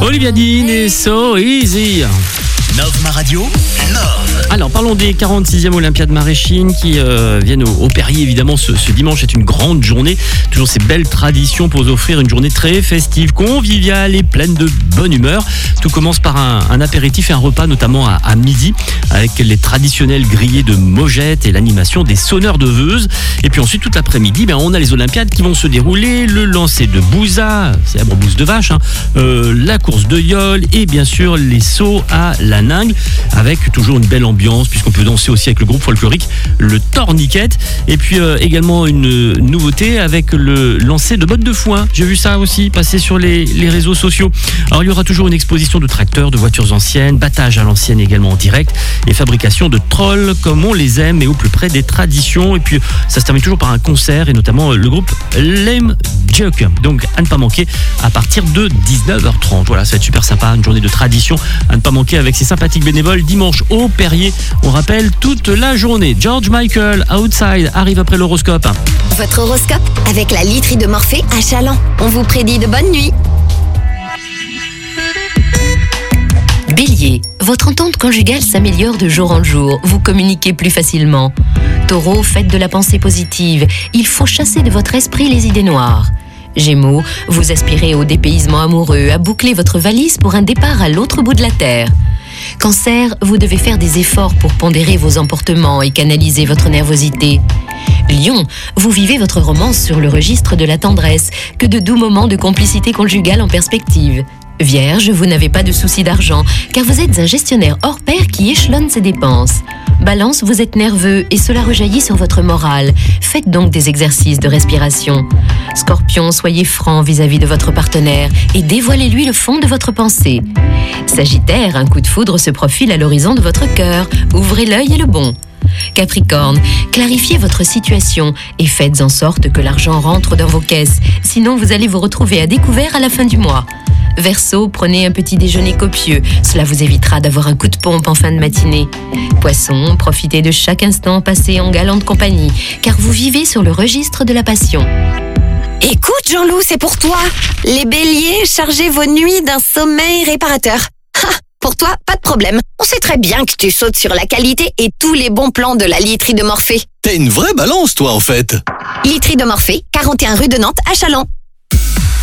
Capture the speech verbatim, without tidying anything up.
Olivia Dean et So Easy. Nove Ma Radio, Nove. Alors parlons des quarante-sixième Olympiades Maréchines qui euh, viennent au, au Perrier évidemment ce, ce dimanche. C'est une grande journée, toujours ces belles traditions pour vous offrir une journée très festive, conviviale et pleine de bonne humeur. Tout commence par un, un apéritif et un repas notamment à, à midi avec les traditionnels grillés de mojettes et l'animation des sonneurs de Veuze. Et puis ensuite toute l'après-midi ben, on a les Olympiades qui vont se dérouler, le lancer de bouza, célèbre bouse de vache, hein, euh, la course de yole et bien sûr les sauts à la ningle avec toujours une belle ambiance puisqu'on peut danser aussi avec le groupe folklorique le Torniquette et puis euh, également une nouveauté avec le lancer de bottes de foin. J'ai vu ça aussi passer sur les, les réseaux sociaux. Alors il y aura toujours une exposition de tracteurs, de voitures anciennes, battage à l'ancienne également en direct et fabrication de trolls comme on les aime et au plus près des traditions. Et puis ça se termine toujours par un concert et notamment le groupe Lame Duck. Donc à ne pas manquer à partir de dix-neuf heures trente. Voilà, ça va être super sympa, une journée de tradition à ne pas manquer avec ces sympathiques bénévoles dimanche au Perrier. On rappelle toute la journée. George Michael, Outside, arrive après l'horoscope. Votre horoscope avec la literie de Morphée à Chaland. On vous prédit de bonnes nuits. Bélier, votre entente conjugale s'améliore de jour en jour. Vous communiquez plus facilement. Taureau, faites de la pensée positive. Il faut chasser de votre esprit les idées noires. Gémeaux, vous aspirez au dépaysement amoureux, à boucler votre valise pour un départ à l'autre bout de la terre. Cancer, vous devez faire des efforts pour pondérer vos emportements et canaliser votre nervosité. Lion, vous vivez votre romance sur le registre de la tendresse, que de doux moments de complicité conjugale en perspective. Vierge, vous n'avez pas de soucis d'argent, car vous êtes un gestionnaire hors pair qui échelonne ses dépenses. Balance, vous êtes nerveux et cela rejaillit sur votre morale. Faites donc des exercices de respiration. Scorpion, soyez franc vis-à-vis de votre partenaire et dévoilez-lui le fond de votre pensée. Sagittaire, un coup de foudre se profile à l'horizon de votre cœur. Ouvrez l'œil et le bon. Capricorne, clarifiez votre situation et faites en sorte que l'argent rentre dans vos caisses. Sinon, vous allez vous retrouver à découvert à la fin du mois. Verseau, prenez un petit déjeuner copieux. Cela vous évitera d'avoir un coup de pompe en fin de matinée. Poisson, profitez de chaque instant passé en galante compagnie, car vous vivez sur le registre de la passion. Écoute Jean-Loup, c'est pour toi. Les béliers, chargez vos nuits d'un sommeil réparateur. Ha, pour toi, pas de problème. On sait très bien que tu sautes sur la qualité et tous les bons plans de la literie de Morphée. T'es une vraie balance, toi, en fait. Literie de Morphée, quarante et un rue de Nantes à Chaland.